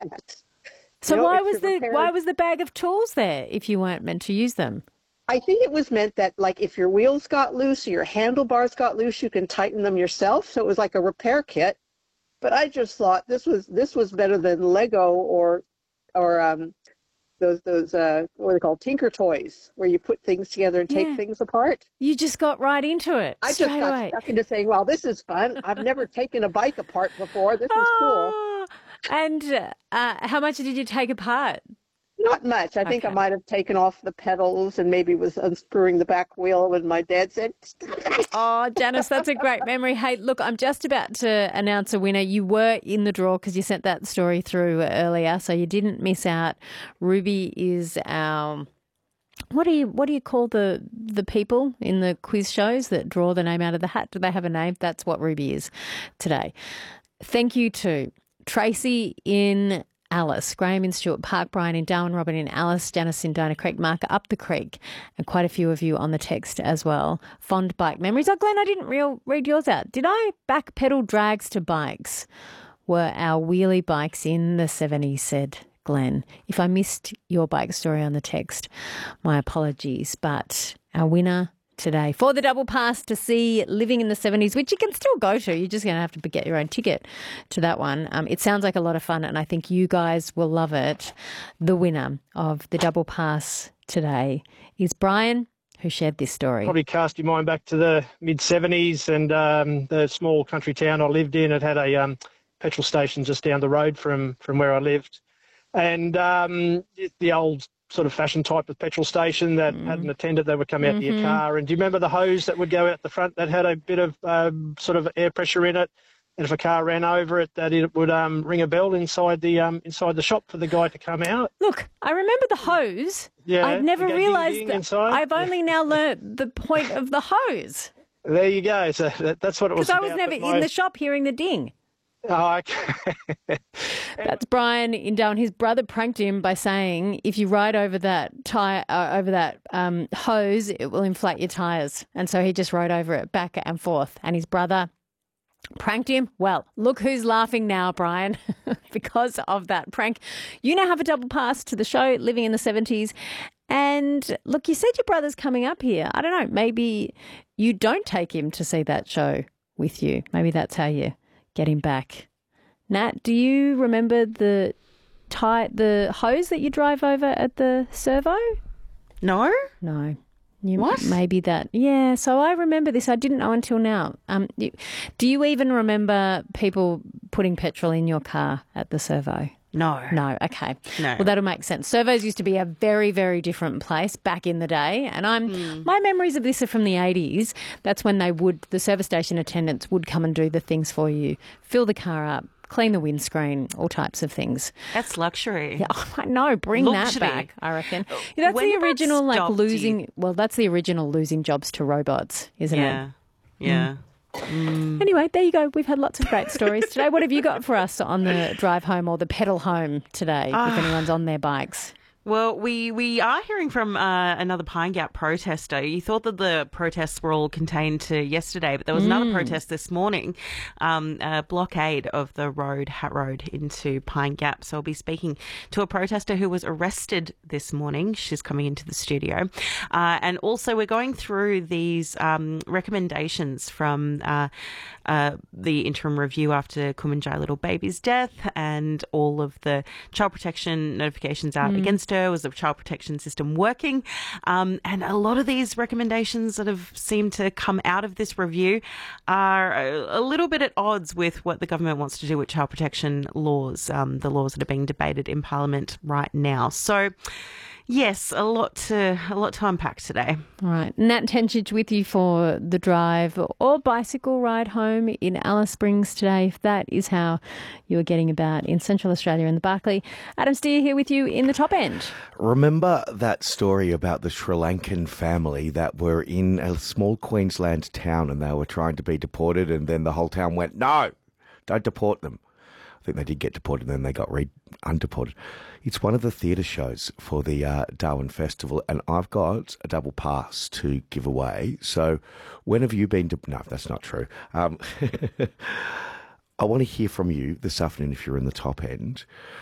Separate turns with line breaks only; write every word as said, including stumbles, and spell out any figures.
that.
So
You know,
why
if
was
the
the
repair,
why was the bag of tools there if you weren't meant to use them?
I think it was meant that, like, if your wheels got loose or your handlebars got loose, you can tighten them yourself. So it was like a repair kit. But I just thought this was this was better than Lego or or um, those those uh, what are they called, Tinker Toys, where you put things together and take
Yeah.
things apart.
You just got right into it
I just
straight
got
away.
stuck into saying, "Well, this is fun. I've never taken a bike apart before. This is cool."
Oh, and uh, how much did you take apart?
Not much. I think I
Okay.
might have taken off the pedals and maybe was unscrewing the back wheel when my dad said,
Oh, Janice, that's a great memory. Hey, look, I'm just about to announce a winner. You were in the draw because you sent that story through earlier, so you didn't miss out. Ruby is our... What do you what do you call the the people in the quiz shows that draw the name out of the hat? Do they have a name? That's what Ruby is today. Thank you to Tracy in Alice, Graham in Stewart Park, Brian in Darwin, Robin in Alice, Janice in Dinah Creek, Mark up the creek, and quite a few of you on the text as well. Fond bike memories. Oh, Glenn, I didn't real, read yours out. Did I? Backpedal drags to bikes were our wheelie bikes in the seventies, said Glenn. If I missed your bike story on the text, my apologies. But our winner today for the double pass to see Living in the seventies, which you can still go to. You're just going to have to get your own ticket to that one. Um, it sounds like a lot of fun, and I think you guys will love it. The winner of the double pass today is Brian, who shared this story.
Probably cast your mind back to the mid seventies and um, the small country town I lived in. It had a um, petrol station just down the road from, from where I lived. And um, the old sort of fashion type of petrol station that mm. had an attendant that would come out mm-hmm. to your car. And do you remember the hose that would go out the front that had a bit of um, sort of air pressure in it? And if a car ran over it, that it would um, ring a bell inside the um, inside the shop for the guy to come out.
Look, I remember the hose.
Yeah,
I'd never realised
ding, ding
that.
Inside.
I've only yeah. now learnt the point of the hose.
There you go. So that, that's what it was about.
Because I was never
my...
in the shop hearing the ding.
Oh, okay.
That's Brian in Darwin. His brother pranked him by saying, if you ride over that tire, uh, over that um, hose, it will inflate your tyres. And so he just rode over it back and forth. And his brother pranked him. Well, look who's laughing now, Brian, because of that prank. You now have a double pass to the show, Living in the seventies. And look, you said your brother's coming up here. I don't know, maybe you don't take him to see that show with you. Maybe that's how you get him back. Nat, do you remember the tie, the hose that you drive over at the servo?
No.
No. You,
what?
Maybe that. Yeah, so I remember this. I didn't know until now. Um, you, do you even remember people putting petrol in your car at the servo?
No.
No, okay.
No.
Well, that'll make sense. Servos used to be a very, very different place back in the day. And I'm mm. my memories of this are from the eighties. That's when they would, the service station attendants would come and do the things for you, fill the car up, clean the windscreen, all types of things.
That's luxury.
Yeah, I know. Bring
luxury.
that back, I reckon. Yeah, that's
when
the original, like, losing,
you...
well, that's the original losing jobs to robots, isn't
yeah.
it?
Yeah. Yeah.
Mm. Mm. Anyway, there you go. We've had lots of great stories today. What have you got for us on the drive home or the pedal home today, uh, if anyone's on their bikes?
Well, we, we are hearing from uh, another Pine Gap protester. You thought that the protests were all contained to yesterday, but there was mm. another protest this morning, um, a blockade of the road, Hat Road, into Pine Gap. So I'll be speaking to a protester who was arrested this morning. She's coming into the studio. Uh, and also we're going through these um, recommendations from uh, uh, the interim review after Kumanjai Little Baby's death and all of the child protection notifications out mm. against her. Was the child protection system working? Um, and a lot of these recommendations that have seemed to come out of this review are a, a little bit at odds with what the government wants to do with child protection laws, um, the laws that are being debated in Parliament right now. So, yes, a lot to a lot to unpack today.
All right. Nat Tenchich with you for the drive or bicycle ride home in Alice Springs today, if that is how you are getting about in Central Australia and the Barkly. Adam Steer here with you in the top end.
Remember that story about the Sri Lankan family that were in a small Queensland town and they were trying to be deported and then the whole town went, no, don't deport them. I think they did get deported and then they got re- undeported. It's one of the theatre shows for the uh, Darwin Festival and I've got a double pass to give away. So when have you been to... No, that's not true. Um, I want to hear from you this afternoon if you're in the top end.